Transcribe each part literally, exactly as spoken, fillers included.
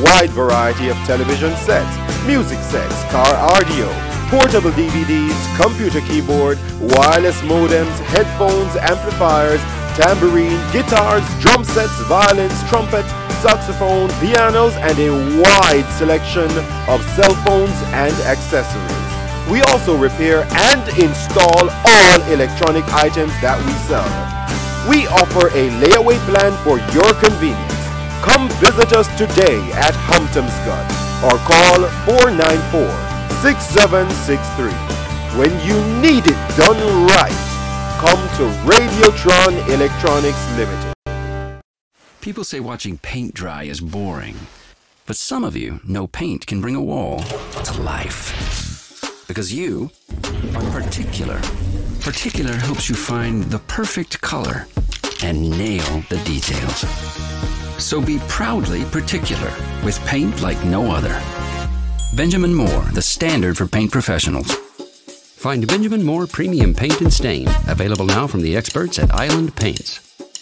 wide variety of television sets, music sets, car audio, portable D V Ds, computer keyboard, wireless modems, headphones, amplifiers, tambourine, guitars, drum sets, violins, trumpet, saxophone, pianos, and a wide selection of cell phones and accessories. We also repair and install all electronic items that we sell. We offer a layaway plan for your convenience. Come visit us today at Hamptonscott or call four nine four, six seven six three. When you need it done right, come to Radiotron Electronics Limited. People say watching paint dry is boring, but some of you know paint can bring a wall to life. Because you are particular. Particular helps you find the perfect color and nail the details. So be proudly particular with paint like no other. Benjamin Moore, the standard for paint professionals. Find Benjamin Moore Premium Paint and Stain, available now from the experts at Island Paints.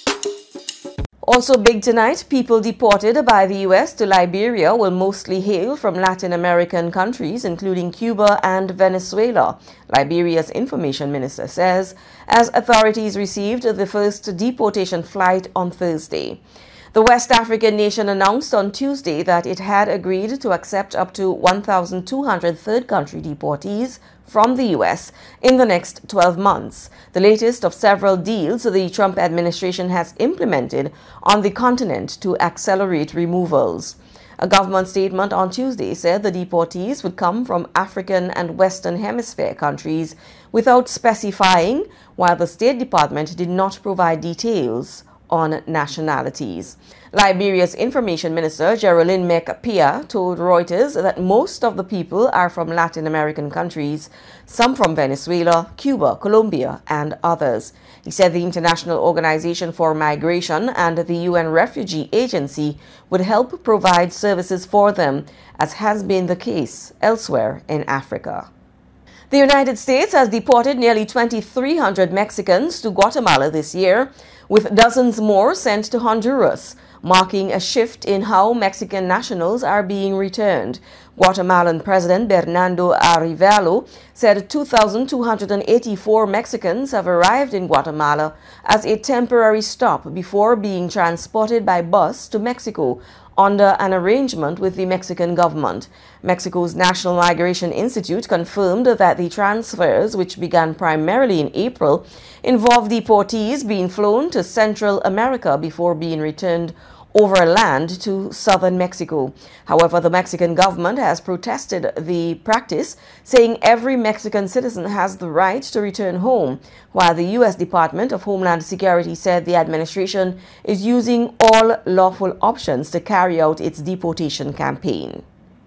Also big tonight, people deported by the U S to Liberia will mostly hail from Latin American countries, including Cuba and Venezuela, Liberia's information minister says, as authorities received the first deportation flight on Thursday. The West African nation announced on Tuesday that it had agreed to accept up to one thousand two hundred third country deportees from the U S in the next twelve months, the latest of several deals the Trump administration has implemented on the continent to accelerate removals. A government statement on Tuesday said the deportees would come from African and Western Hemisphere countries without specifying, while the State Department did not provide details on nationalities. Liberia's information minister, Geraldine Mekpia, told Reuters that most of the people are from Latin American countries, some from Venezuela, Cuba, Colombia, and others. He said the International Organization for Migration and the U N Refugee Agency would help provide services for them, as has been the case elsewhere in Africa. The United States has deported nearly twenty-three hundred Mexicans to Guatemala this year, with dozens more sent to Honduras, marking a shift in how Mexican nationals are being returned. Guatemalan President Bernardo Arevalo said two thousand two hundred eighty-four Mexicans have arrived in Guatemala as a temporary stop before being transported by bus to Mexico under an arrangement with the Mexican government. Mexico's National Migration Institute confirmed that the transfers, which began primarily in April, involved deportees being flown to Central America before being returned overland to southern Mexico. However, the Mexican government has protested the practice, saying every Mexican citizen has the right to return home, while the U S Department of Homeland Security said the administration is using all lawful options to carry out its deportation campaign.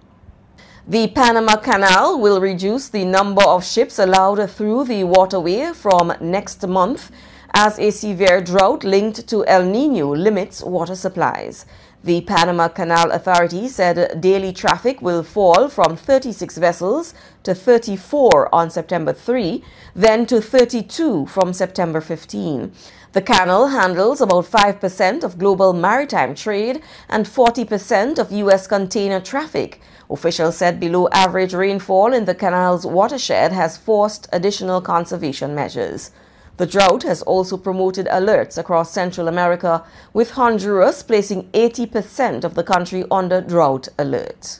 The Panama Canal will reduce the number of ships allowed through the waterway from next month as a severe drought linked to El Niño limits water supplies. The Panama Canal Authority said daily traffic will fall from thirty-six vessels to thirty-four on September third, then to thirty-two from September fifteenth. The canal handles about five percent of global maritime trade and forty percent of U S container traffic. Officials said below average rainfall in the canal's watershed has forced additional conservation measures. The drought has also promoted alerts across Central America, with Honduras placing eighty percent of the country under drought alert.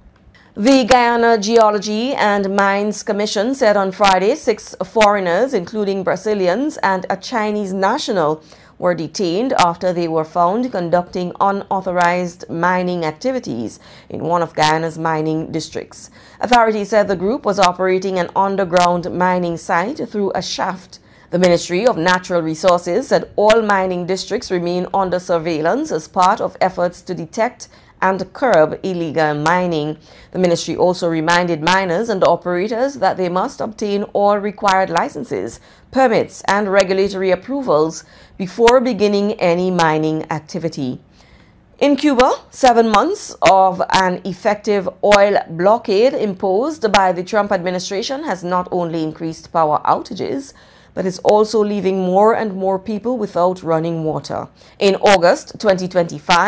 The Guyana Geology and Mines Commission said on Friday six foreigners, including Brazilians and a Chinese national, were detained after they were found conducting unauthorized mining activities in one of Guyana's mining districts. Authorities said the group was operating an underground mining site through a shaft. The Ministry of Natural Resources said all mining districts remain under surveillance as part of efforts to detect and curb illegal mining. The ministry also reminded miners and operators that they must obtain all required licenses, permits, and regulatory approvals before beginning any mining activity. In Cuba, seven months of an effective oil blockade imposed by the Trump administration has not only increased power outages, but is also leaving more and more people without running water. In August twenty twenty-five,